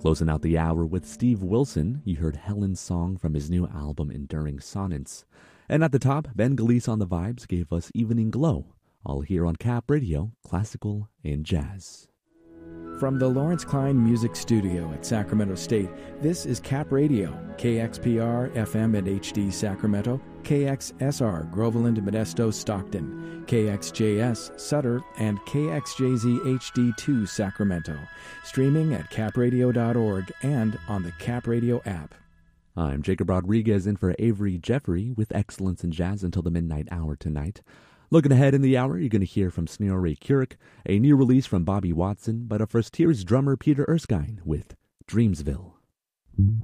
Closing out the hour with Steve Wilson, you heard Helen's song from his new album Enduring Sonnets. And at the top, Ben Galice on the vibes gave us Evening Glow, all here on Cap Radio, Classical and Jazz. From the Lawrence Klein Music Studio at Sacramento State, this is Cap Radio, KXPR FM and HD Sacramento, KXSR Groveland, Modesto, Stockton, KXJS Sutter, and KXJZ HD2 Sacramento. Streaming at capradio.org and on the Cap Radio app. I'm Jacob Rodriguez in for Avery Jeffrey with Excellence in Jazz until the midnight hour tonight. Looking ahead in the hour, you're going to hear from Sneeury Couric, a new release from Bobby Watson, but up first, here's drummer Peter Erskine with Dreamsville.